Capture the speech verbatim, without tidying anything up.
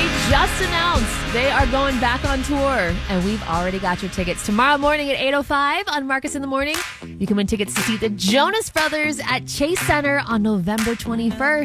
just announced they are going back on tour, and we've already got your tickets. Tomorrow morning at eight oh five on Marcus in the Morning, you can win tickets to see the Jonas Brothers at Chase Center on November twenty-first.